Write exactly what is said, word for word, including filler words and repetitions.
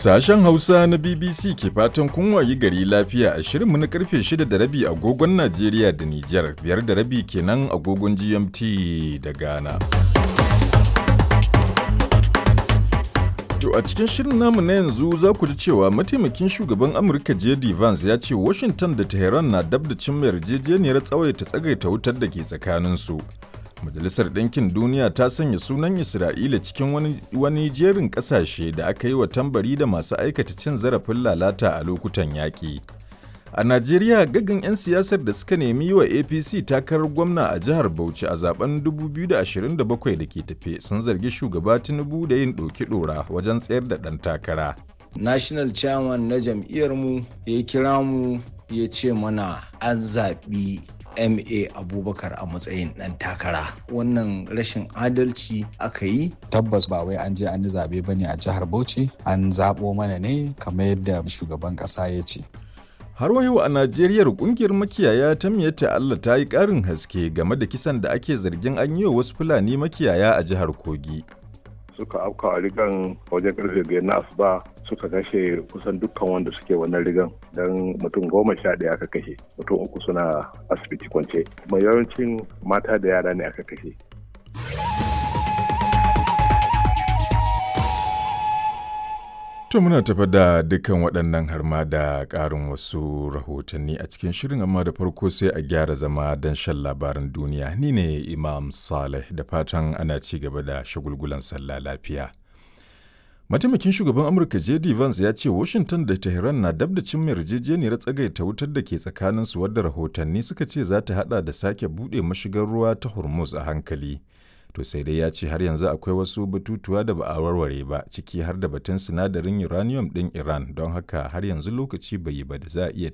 Sashen Hausa na B B C ke fatan kun wayi gari lafiya a shirinmu na karfe shida da rabi agogon Najeriya da Nijar, biyar da rabi kenan agogon G M T da Ghana. To a cikin shirin namu na yanzu za ku ji cewa mataimakin shugaban Amurka J D Vance ya ce Washington da Tehran na dab da cimma yarjejeniyar tsawaita tsagaita wutar da ke tsakaninsu. Majalisar Ɗinkin Duniya ta sanya sunan Isra'ila cikin wani, wani jerin ƙasashe da aka yi wa tambari da masu aikata cin zarafin lalata a lokutan yaƙi. A Najeriya, gaggan 'yan siyasar da suka nemi yi wa A P C takarar gwamna a jihar Bauchi a zaben dubu biyu da ashirin da bakwai da ke tafe sun zargi shugaba Tinubu da yin ɗoki ɗora wajen tsayar da ɗan takara. National chairman na jam'iyyarmu ya kira mu ya ce mana an zaɓi M A Abubakar a matsayin ɗan takara. Wannan rashin adalci aka yi. Tabbas ba wai an je an yi zaɓe ba ne a jihar Bauchi, an zaɓo mana ne kamar yadda shugaban ƙasa ya ce. Har wa yau a Najeriya ƙungiyar makiyaya ta Miyatta Allah ta yi ƙarin haske game da kisan da ake zargin an yi wa wasu Fulani makiyaya a jihar Kogi. Suka afka a rigan wajen karfe biyar na asuba suka kashe kusan dukkan wanda suke wannan rigan don mutum goma sha ɗaya aka kashe, mutum uku suna asibiti kwance, mai yawancin mata da yara ne aka kashe. To muna tafa da dukkan waɗannan har ma da ƙarin wasu rahotanni a cikin shirin, amma da farko sai a gyara zama don shan labaran duniya. Ni ne Imam Saleh, da fatan ana ci gaba da shagulgulan sallah lafiya. Mataimakin shugaban Amurka J D Vance ya ce Washington da Tehran na dab da cimma yarjejeniyar tsagaita wutar da ke tsakaninsu, wadda rahotanni suka ce za ta haɗa da sake buɗe mashigar ruwa ta Hormuz a hankali. To sai dai ya ce har yanzu akwai wasu batutuwa da ba a warware ba, ciki har da batun sinadarin uranium ɗin Iran, don haka har yanzu lokaci bai yi ba da za a iya